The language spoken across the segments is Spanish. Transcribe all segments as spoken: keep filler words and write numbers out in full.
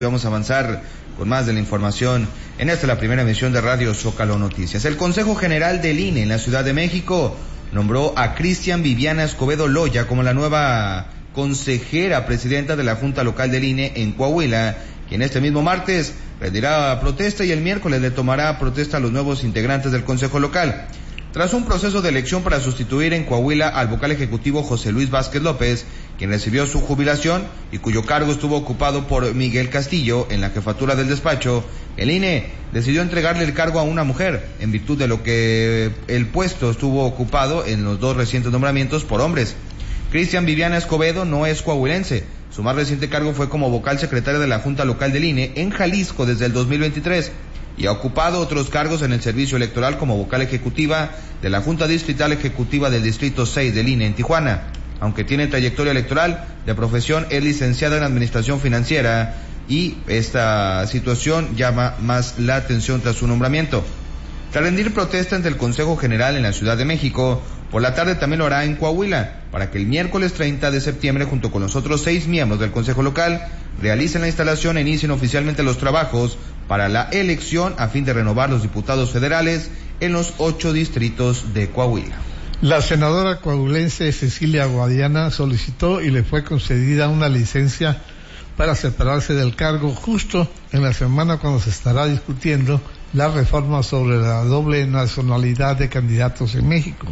Vamos a avanzar con más de la información en esta la primera emisión de Radio Zócalo Noticias. El Consejo General del I N E en la Ciudad de México nombró a Cristian Viviana Escobedo Loya como la nueva consejera presidenta de la Junta Local del I N E en Coahuila, quien este mismo martes rendirá protesta y el miércoles le tomará protesta a los nuevos integrantes del Consejo Local. Tras un proceso de elección para sustituir en Coahuila al vocal ejecutivo José Luis Vázquez López, quien recibió su jubilación y cuyo cargo estuvo ocupado por Miguel Castillo en la jefatura del despacho, el I N E decidió entregarle el cargo a una mujer, en virtud de lo que el puesto estuvo ocupado en los dos recientes nombramientos por hombres. Cristian Viviana Escobedo no es coahuilense. Su más reciente cargo fue como vocal secretaria de la Junta Local del I N E en Jalisco desde el dos mil veintitrés. Y ha ocupado otros cargos en el servicio electoral como vocal ejecutiva de la Junta Distrital Ejecutiva del Distrito seis del I N E en Tijuana. Aunque tiene trayectoria electoral, de profesión es licenciada en Administración Financiera y esta situación llama más la atención tras su nombramiento. Tras rendir protesta ante el Consejo General en la Ciudad de México, por la tarde también lo hará en Coahuila, para que el miércoles treinta de septiembre, junto con los otros seis miembros del Consejo Local, realicen la instalación e inicien oficialmente los trabajos para la elección a fin de renovar los diputados federales en los ocho distritos de Coahuila. La senadora coahuilense Cecilia Guadiana solicitó y le fue concedida una licencia para separarse del cargo justo en la semana cuando se estará discutiendo la reforma sobre la doble nacionalidad de candidatos en México.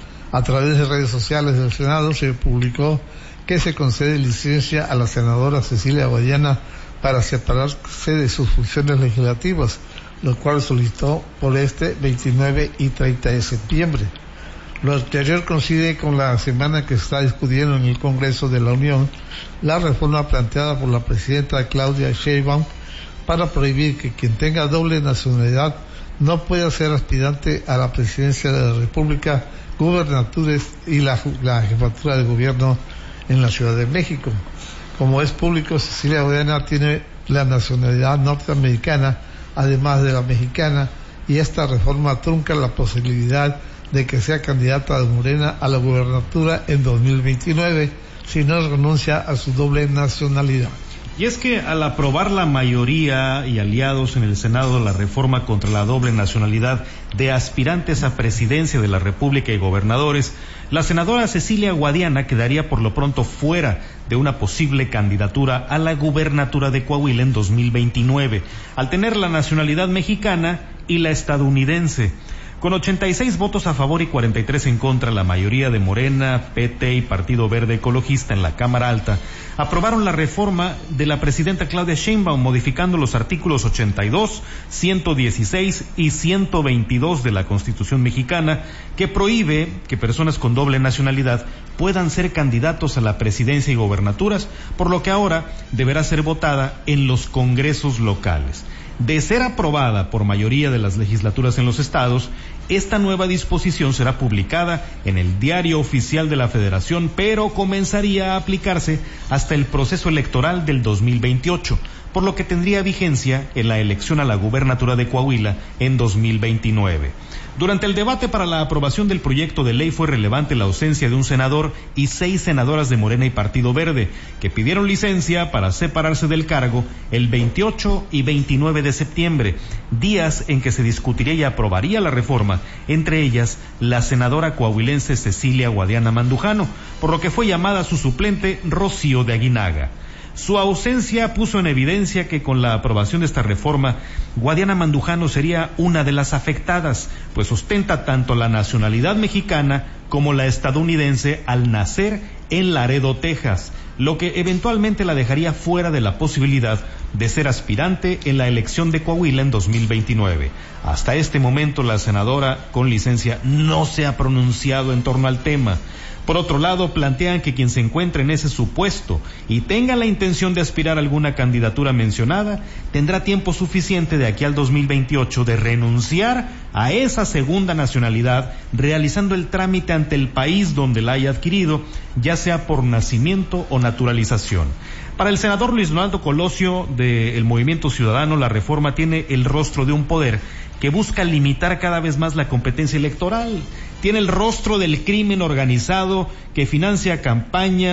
A través de redes sociales del Senado se publicó que se concede licencia a la senadora Cecilia Guadiana para separarse de sus funciones legislativas, lo cual solicitó por este veintinueve y treinta de septiembre. Lo anterior coincide con la semana que se está discutiendo en el Congreso de la Unión la reforma planteada por la presidenta Claudia Sheinbaum para prohibir que quien tenga doble nacionalidad no pueda ser aspirante a la presidencia de la República, gubernaturas y la, la jefatura de gobierno en la Ciudad de México. Como es público, Cecilia Guadiana tiene la nacionalidad norteamericana, además de la mexicana, y esta reforma trunca la posibilidad de que sea candidata de Morena a la gubernatura en dos mil veintinueve, si no renuncia a su doble nacionalidad. Y es que al aprobar la mayoría y aliados en el Senado la reforma contra la doble nacionalidad de aspirantes a presidencia de la República y gobernadores, la senadora Cecilia Guadiana quedaría por lo pronto fuera de una posible candidatura a la gubernatura de Coahuila en dos mil veintinueve, al tener la nacionalidad mexicana y la estadounidense. Con ochenta y seis votos a favor y cuarenta y tres en contra, la mayoría de Morena, P T y Partido Verde Ecologista en la Cámara Alta aprobaron la reforma de la presidenta Claudia Sheinbaum, modificando los artículos ochenta y dos, ciento dieciséis y ciento veintidós de la Constitución mexicana, que prohíbe que personas con doble nacionalidad puedan ser candidatos a la presidencia y gobernaturas, por lo que ahora deberá ser votada en los congresos locales. De ser aprobada por mayoría de las legislaturas en los estados, esta nueva disposición será publicada en el Diario Oficial de la Federación, pero comenzaría a aplicarse hasta el proceso electoral del dos mil veintiocho, por lo que tendría vigencia en la elección a la gubernatura de Coahuila en dos mil veintinueve. Durante el debate para la aprobación del proyecto de ley fue relevante la ausencia de un senador y seis senadoras de Morena y Partido Verde, que pidieron licencia para separarse del cargo el veintiocho y veintinueve de septiembre, días en que se discutiría y aprobaría la reforma, entre ellas la senadora coahuilense Cecilia Guadiana Mandujano, por lo que fue llamada su suplente Rocío de Aguinaga. Su ausencia puso en evidencia que con la aprobación de esta reforma, Guadiana Mandujano sería una de las afectadas, pues ostenta tanto la nacionalidad mexicana como la estadounidense al nacer en Laredo, Texas, lo que eventualmente la dejaría fuera de la posibilidad de ser aspirante en la elección de Coahuila en dos mil veintinueve. Hasta este momento, la senadora con licencia no se ha pronunciado en torno al tema. Por otro lado, plantean que quien se encuentre en ese supuesto y tenga la intención de aspirar a alguna candidatura mencionada, tendrá tiempo suficiente de aquí al dos mil veintiocho de renunciar a esa segunda nacionalidad, realizando el trámite ante el país donde la haya adquirido, ya sea por nacimiento o naturalización. Para el senador Luis Donaldo Colosio del Movimiento Ciudadano, la reforma tiene el rostro de un poder que busca limitar cada vez más la competencia electoral. Tiene el rostro del crimen organizado que financia campañas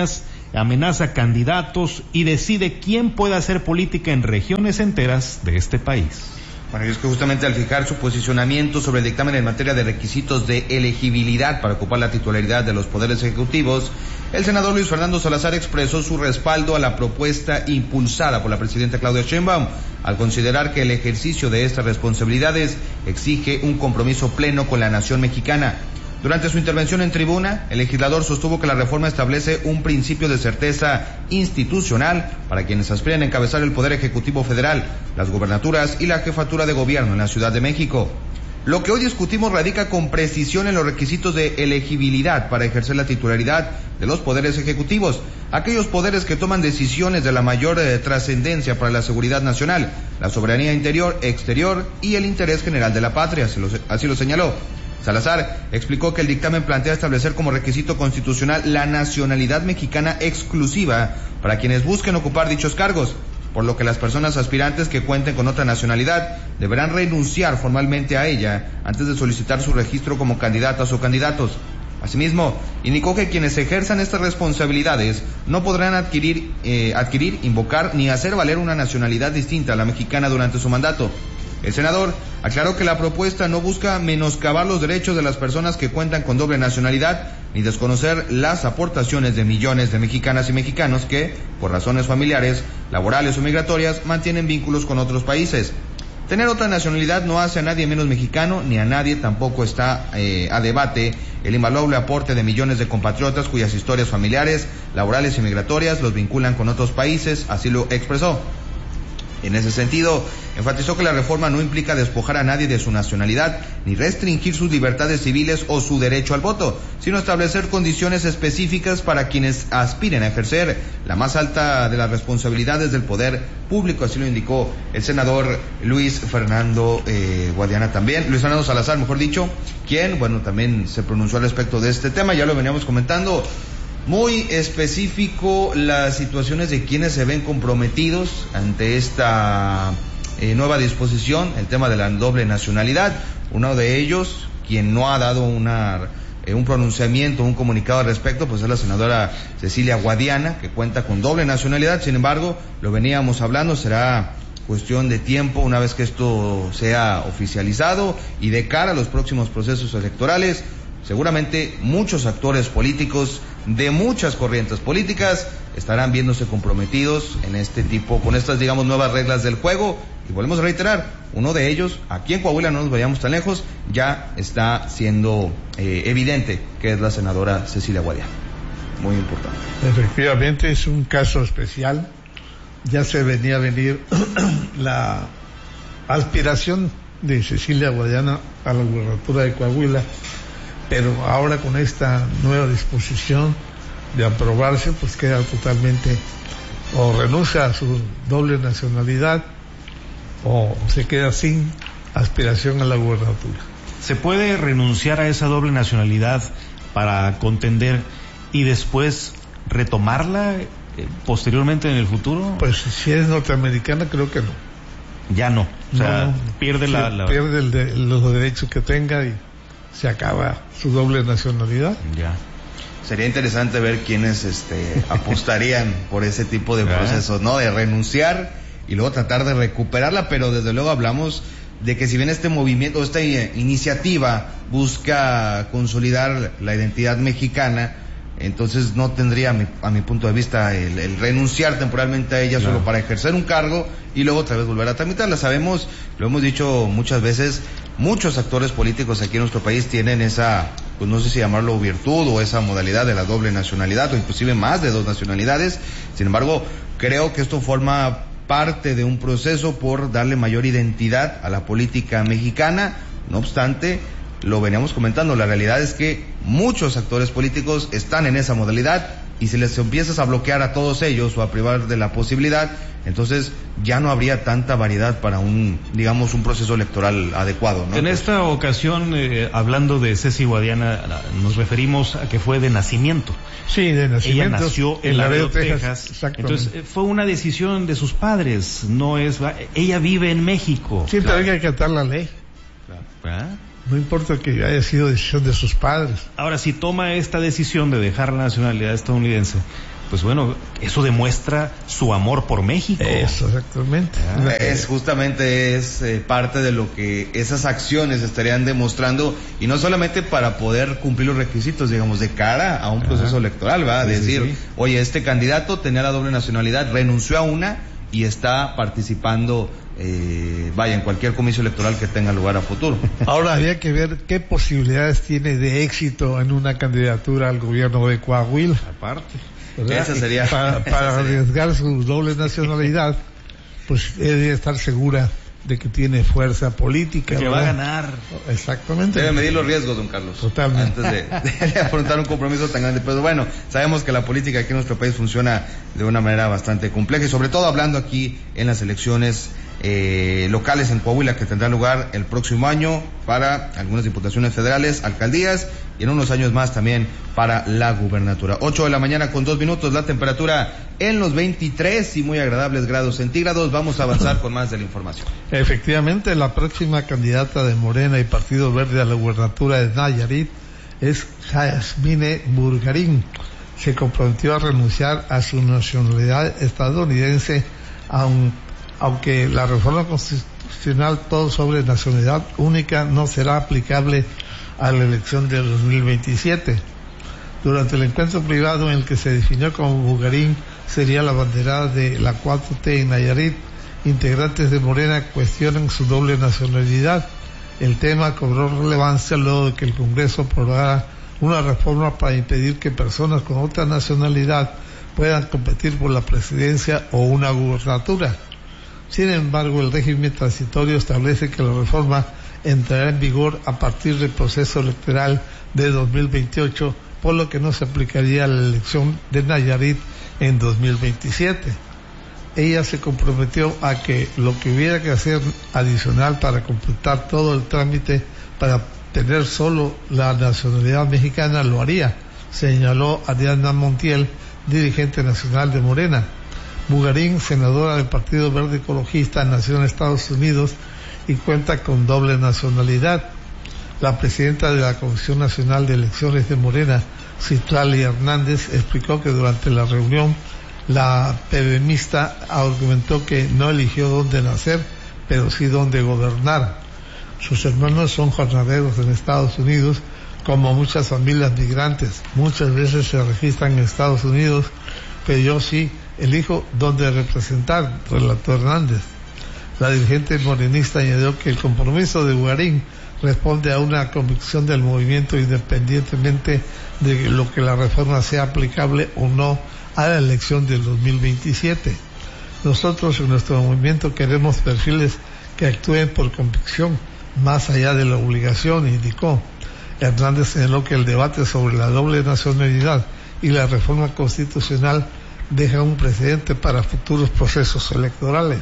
amenaza candidatos y decide quién puede hacer política en regiones enteras de este país. Bueno, y es que justamente al fijar su posicionamiento sobre el dictamen en materia de requisitos de elegibilidad para ocupar la titularidad de los poderes ejecutivos, el senador Luis Fernando Salazar expresó su respaldo a la propuesta impulsada por la presidenta Claudia Sheinbaum, al considerar que el ejercicio de estas responsabilidades exige un compromiso pleno con la nación mexicana. Durante su intervención en tribuna, el legislador sostuvo que la reforma establece un principio de certeza institucional para quienes aspiran a encabezar el Poder Ejecutivo Federal, las gubernaturas y la jefatura de gobierno en la Ciudad de México. Lo que hoy discutimos radica con precisión en los requisitos de elegibilidad para ejercer la titularidad de los poderes ejecutivos, aquellos poderes que toman decisiones de la mayor eh, trascendencia para la seguridad nacional, la soberanía interior, exterior y el interés general de la patria, así lo, así lo señaló. Salazar explicó que el dictamen plantea establecer como requisito constitucional la nacionalidad mexicana exclusiva para quienes busquen ocupar dichos cargos, por lo que las personas aspirantes que cuenten con otra nacionalidad deberán renunciar formalmente a ella antes de solicitar su registro como candidatas o candidatos. Asimismo, indicó que quienes ejerzan estas responsabilidades no podrán adquirir, eh, adquirir, invocar ni hacer valer una nacionalidad distinta a la mexicana durante su mandato. El senador aclaró que la propuesta no busca menoscabar los derechos de las personas que cuentan con doble nacionalidad, ni desconocer las aportaciones de millones de mexicanas y mexicanos que, por razones familiares, laborales o migratorias, mantienen vínculos con otros países. Tener otra nacionalidad no hace a nadie menos mexicano, ni a nadie tampoco está eh, a debate el invaluable aporte de millones de compatriotas cuyas historias familiares, laborales y migratorias los vinculan con otros países, así lo expresó. En ese sentido, enfatizó que la reforma no implica despojar a nadie de su nacionalidad, ni restringir sus libertades civiles o su derecho al voto, sino establecer condiciones específicas para quienes aspiren a ejercer la más alta de las responsabilidades del poder público, así lo indicó el senador Luis Fernando eh, Guadiana también, Luis Fernando Salazar, mejor dicho, quien, bueno, también se pronunció al respecto de este tema, ya lo veníamos comentando. Muy específico las situaciones de quienes se ven comprometidos ante esta eh, nueva disposición, el tema de la doble nacionalidad. Uno de ellos, quien no ha dado una, eh, un pronunciamiento, un comunicado al respecto, pues es la senadora Cecilia Guadiana, que cuenta con doble nacionalidad. Sin embargo, lo veníamos hablando, será cuestión de tiempo una vez que esto sea oficializado y de cara a los próximos procesos electorales. Seguramente muchos actores políticos de muchas corrientes políticas estarán viéndose comprometidos en este tipo, con estas, digamos, nuevas reglas del juego. Y volvemos a reiterar, uno de ellos, aquí en Coahuila, no nos vayamos tan lejos, ya está siendo eh, evidente, que es la senadora Cecilia Guadiana. Muy importante. Efectivamente, es un caso especial. Ya se venía a venir la aspiración de Cecilia Guadiana a la gubernatura de Coahuila, pero ahora con esta nueva disposición de aprobarse, pues queda totalmente, o renuncia a su doble nacionalidad o se queda sin aspiración a la gubernatura. ¿Se puede renunciar a esa doble nacionalidad para contender y después retomarla eh, posteriormente en el futuro? Pues si es norteamericana, creo que no. Ya no, o sea, no, pierde sí, la, la... pierde el de, los derechos que tenga y se acaba su doble nacionalidad. Ya. Sería interesante ver quiénes este, apostarían por ese tipo de procesos, ¿no? De renunciar y luego tratar de recuperarla, pero desde luego hablamos de que si bien este movimiento, esta iniciativa busca consolidar la identidad mexicana, entonces no tendría, a mi, a mi punto de vista, el, el renunciar temporalmente a ella, claro, solo para ejercer un cargo y luego otra vez volver a tramitarla. Sabemos, lo hemos dicho muchas veces, muchos actores políticos aquí en nuestro país tienen esa, pues no sé si llamarlo virtud o esa modalidad de la doble nacionalidad o inclusive más de dos nacionalidades. Sin embargo, creo que esto forma parte de un proceso por darle mayor identidad a la política mexicana. No obstante, lo veníamos comentando, la realidad es que muchos actores políticos están en esa modalidad y si les empiezas a bloquear a todos ellos o a privar de la posibilidad, entonces ya no habría tanta variedad para un, digamos, un proceso electoral adecuado, ¿no? En esta ocasión, eh, hablando de Ceci Guadiana, nos referimos a que fue de nacimiento. Sí, de nacimiento. Ella nació en Laredo, Texas. Texas. Entonces, fue una decisión de sus padres, no es, ella vive en México. Siempre claro. Hay que acatar la ley. Claro. ¿Ah? No importa que haya sido decisión de sus padres. Ahora, si toma esta decisión de dejar la nacionalidad estadounidense, pues bueno, eso demuestra su amor por México. Eso, exactamente. Ah, es justamente es eh, parte de lo que esas acciones estarían demostrando, y no solamente para poder cumplir los requisitos, digamos, de cara a un proceso ah, electoral, ¿va? Sí, decir, sí, sí. Oye, este candidato tenía la doble nacionalidad, renunció a una y está participando, eh, vaya, en cualquier comicio electoral que tenga lugar a futuro. Ahora habría que ver qué posibilidades tiene de éxito en una candidatura al gobierno de Coahuila. Aparte. Esa sería, para, para esa sería. arriesgar su doble nacionalidad, pues debe estar segura de que tiene fuerza política. Que ¿verdad? Va a ganar. Exactamente. Debe medir los riesgos, don Carlos. Totalmente. Antes de, de afrontar un compromiso tan grande. Pero bueno, sabemos que la política aquí en nuestro país funciona de una manera bastante compleja, y sobre todo hablando aquí en las elecciones eh, locales en Coahuila, que tendrá lugar el próximo año para algunas diputaciones federales, alcaldías, y en unos años más también para la gubernatura. Ocho de la mañana con dos minutos, la temperatura en los veintitrés y muy agradables grados centígrados. Vamos a avanzar con más de la información. Efectivamente, la próxima candidata de Morena y Partido Verde a la gubernatura de Nayarit es Jasmine Burgarín. Se comprometió a renunciar a su nacionalidad estadounidense, aun, aunque la reforma constitucional todo sobre nacionalidad única no será aplicable a la elección del dos mil veintisiete. Durante el encuentro privado en el que se definió como Burgarín sería la banderada de la cuatro T en Nayarit, integrantes de Morena cuestionan su doble nacionalidad. El tema cobró relevancia luego de que el Congreso aprobara una reforma para impedir que personas con otra nacionalidad puedan competir por la presidencia o una gubernatura. Sin embargo, el régimen transitorio establece que la reforma entrará en vigor a partir del proceso electoral de dos mil veintiocho, por lo que no se aplicaría a la elección de Nayarit en dos mil veintisiete. Ella se comprometió a que lo que hubiera que hacer adicional para completar todo el trámite para tener solo la nacionalidad mexicana lo haría, señaló Adriana Montiel, dirigente nacional de Morena. Burgarín, senadora del Partido Verde Ecologista, nació en Estados Unidos y cuenta con doble nacionalidad. La presidenta de la Comisión Nacional de Elecciones de Morena, Citlali Hernández, explicó que durante la reunión la PBMista argumentó que no eligió dónde nacer, pero sí dónde gobernar. Sus hermanos son jornaleros en Estados Unidos, como muchas familias migrantes. Muchas veces se registran en Estados Unidos, pero yo sí elijo dónde representar, relató Hernández. La dirigente morenista añadió que el compromiso de Burgarín responde a una convicción del movimiento, independientemente de lo que la reforma sea aplicable o no a la elección del dos mil veintisiete. Nosotros en nuestro movimiento queremos perfiles que actúen por convicción, más allá de la obligación, indicó. Hernández señaló que el debate sobre la doble nacionalidad y la reforma constitucional deja un precedente para futuros procesos electorales.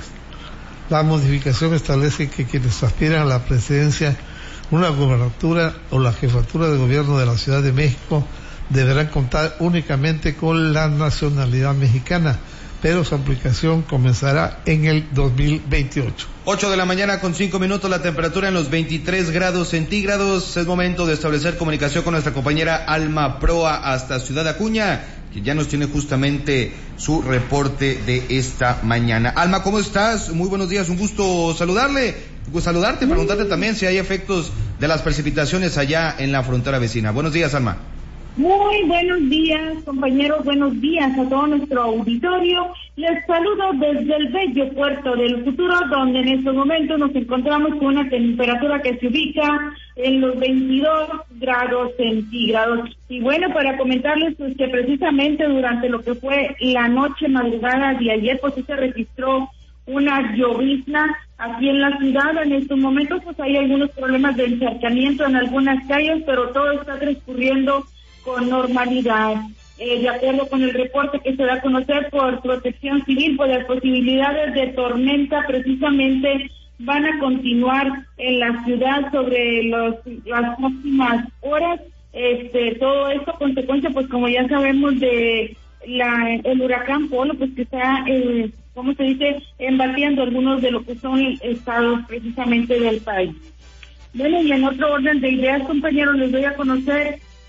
La modificación establece que quienes aspiran a la presidencia, una gobernatura o la jefatura de gobierno de la Ciudad de México deberán contar únicamente con la nacionalidad mexicana, pero su aplicación comenzará en el dos mil veintiocho. Ocho de la mañana con cinco minutos, la temperatura en los veintitrés grados centígrados. Es momento de establecer comunicación con nuestra compañera Alma Proa hasta Ciudad Acuña, que ya nos tiene justamente su reporte de esta mañana. Alma, ¿cómo estás? Muy buenos días, un gusto saludarle, saludarte, preguntarte también si hay efectos de las precipitaciones allá en la frontera vecina. Buenos días, Alma. Muy buenos días, compañeros, buenos días a todo nuestro auditorio. Les saludo desde el bello puerto del futuro, donde en estos momentos nos encontramos con una temperatura que se ubica en los veintidós grados centígrados. Y bueno, para comentarles pues, que precisamente durante lo que fue la noche madrugada de ayer, pues sí se registró una llovizna aquí en la ciudad. En estos momentos pues hay algunos problemas de encharcamiento en algunas calles, pero todo está transcurriendo con normalidad. Eh, de acuerdo con el reporte que se da a conocer por Protección Civil, pues las posibilidades de tormenta precisamente van a continuar en la ciudad sobre los, las próximas horas. Este, todo esto consecuencia, pues como ya sabemos, de la el huracán Polo, pues que está, eh, ¿cómo se dice?, embatiendo algunos de lo que son estados precisamente del país. Bueno, y en otro orden de ideas, compañeros, les doy a conocer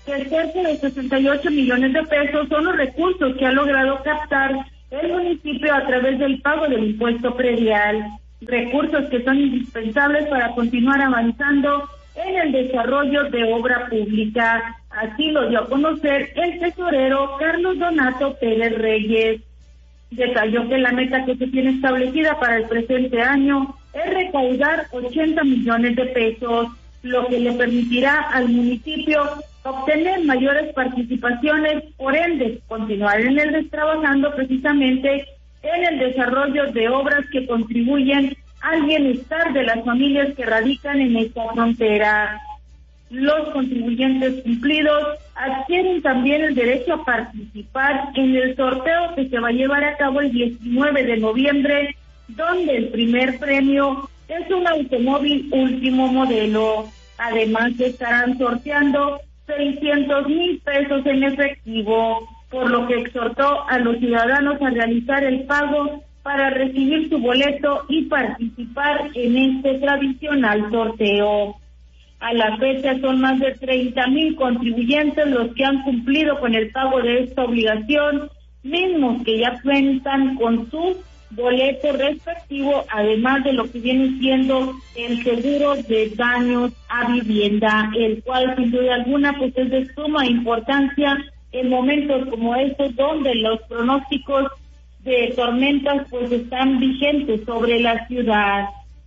que cerca de sesenta y ocho millones de pesos son los recursos que ha logrado captar el municipio a través del pago del impuesto predial, recursos que son indispensables para continuar avanzando en el desarrollo de obra pública. Así lo dio a conocer el tesorero Carlos Donato Pérez Reyes. Detalló que la meta que se tiene establecida para el presente año es recaudar ochenta millones de pesos, lo que le permitirá al municipio obtener mayores participaciones, por ende, continuar en el trabajando precisamente en el desarrollo de obras que contribuyen al bienestar de las familias que radican en esta frontera. Los contribuyentes cumplidos adquieren también el derecho a participar en el sorteo que se va a llevar a cabo el diecinueve de noviembre, donde el primer premio es un automóvil último modelo. Además, se estarán sorteando seiscientos mil pesos en efectivo, por lo que exhortó a los ciudadanos a realizar el pago para recibir su boleto y participar en este tradicional sorteo. A la fecha son más de treinta mil contribuyentes los que han cumplido con el pago de esta obligación, mismos que ya cuentan con su boleto respectivo, además de lo que viene siendo el seguro de daños a vivienda, el cual sin duda alguna pues es de suma importancia en momentos como estos donde los pronósticos de tormentas pues están vigentes sobre la ciudad.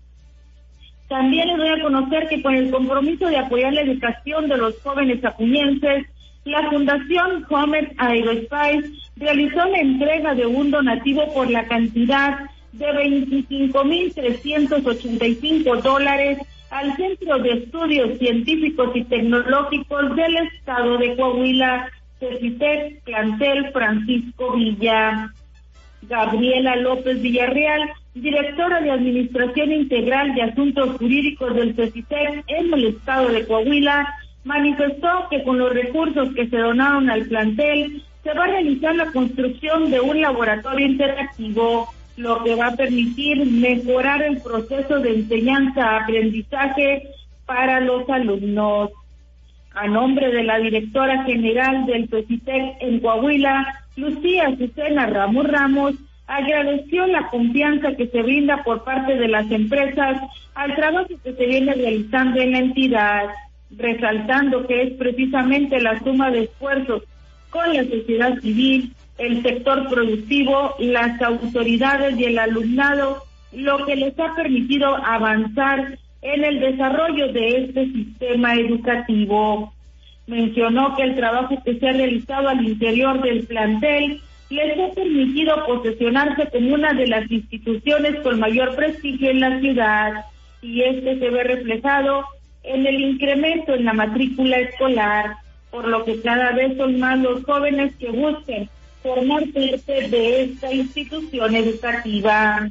También les doy a conocer que con el compromiso de apoyar la educación de los jóvenes acuñenses, la Fundación Homer Aerospace realizó la entrega de un donativo por la cantidad de veinticinco mil trescientos ochenta y cinco dólares al Centro de Estudios Científicos y Tecnológicos del Estado de Coahuila, CECITEC, plantel Francisco Villa. Gabriela López Villarreal, directora de Administración Integral de Asuntos Jurídicos del CECITEC en el Estado de Coahuila, manifestó que con los recursos que se donaron al plantel se va a realizar la construcción de un laboratorio interactivo, lo que va a permitir mejorar el proceso de enseñanza-aprendizaje para los alumnos. A nombre de la directora general del CECITEC en Coahuila, Lucía Azucena Ramos Ramos, agradeció la confianza que se brinda por parte de las empresas al trabajo que se viene realizando en la entidad, resaltando que es precisamente la suma de esfuerzos con la sociedad civil, el sector productivo, las autoridades y el alumnado, lo que les ha permitido avanzar en el desarrollo de este sistema educativo. Mencionó que el trabajo que se ha realizado al interior del plantel les ha permitido posesionarse como una de las instituciones con mayor prestigio en la ciudad, y este se ve reflejado en el incremento en la matrícula escolar, por lo que cada vez son más los jóvenes que busquen formar parte de esta institución educativa.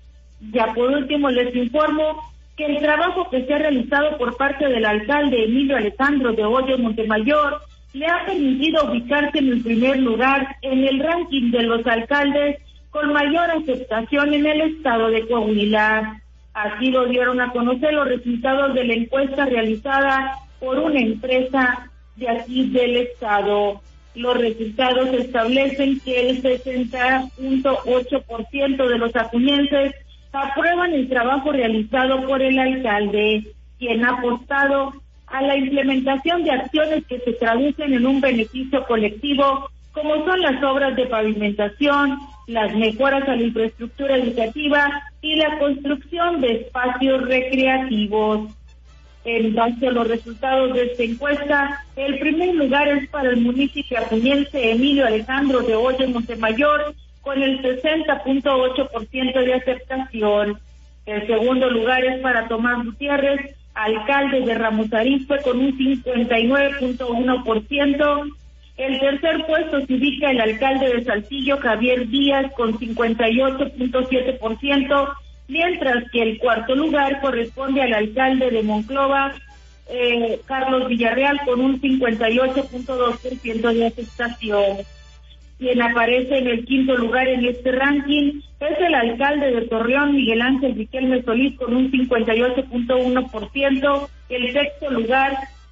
Ya por último les informo que el trabajo que se ha realizado por parte del alcalde Emilio Alejandro de Hoyos Montemayor le ha permitido ubicarse en el primer lugar en el ranking de los alcaldes con mayor aceptación en el estado de Coahuila. Así lo dieron a conocer los resultados de la encuesta realizada por una empresa de aquí del estado. Los resultados establecen que el sesenta punto ocho por ciento de los acuñenses aprueban el trabajo realizado por el alcalde, quien ha apostado a la implementación de acciones que se traducen en un beneficio colectivo, como son las obras de pavimentación, las mejoras a la infraestructura educativa y la construcción de espacios recreativos. En base a los resultados de esta encuesta, el primer lugar es para el municipio acuñense Emilio Alejandro de Hoyos Montemayor, con el sesenta punto ocho por ciento de aceptación. El segundo lugar es para Tomás Gutiérrez, alcalde de Ramos Arizpe, con un cincuenta y nueve punto uno por ciento. El tercer puesto se ubica el alcalde de Saltillo, Javier Díaz, con cincuenta y ocho punto siete por ciento, mientras que el cuarto lugar corresponde al alcalde de Monclova, eh, Carlos Villarreal, con un cincuenta y ocho punto dos por ciento de aceptación. Quien aparece en el quinto lugar en este ranking es el alcalde de Torreón, Miguel Ángel Riquelme Solís, con un cincuenta y ocho punto uno por ciento. El sexto lugar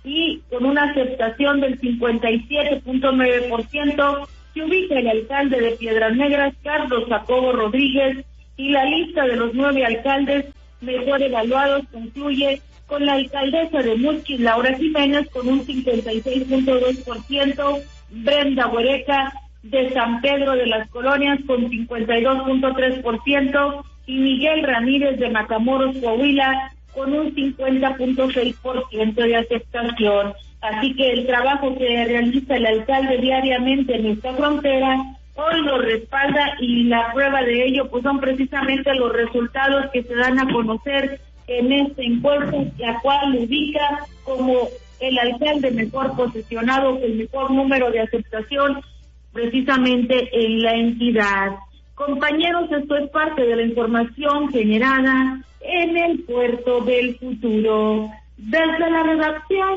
y con una aceptación del cincuenta y siete punto nueve por ciento se ubica el alcalde de Piedras Negras, Carlos Jacobo Rodríguez, y la lista de los nueve alcaldes mejor evaluados concluye con la alcaldesa de Musquis, Laura Jiménez, con un cincuenta y seis punto dos por ciento, Brenda Huereca de San Pedro de las Colonias con cincuenta y dos punto tres por ciento y Miguel Ramírez de Matamoros, Coahuila, con un cincuenta punto seis por ciento de aceptación. Así que el trabajo que realiza el alcalde diariamente en esta frontera hoy lo respalda, y la prueba de ello pues son precisamente los resultados que se dan a conocer en este encuesta, la cual lo ubica como el alcalde mejor posicionado, con el mejor número de aceptación precisamente en la entidad. Compañeros, esto es parte de la información generada en el Puerto del Futuro. Desde la redacción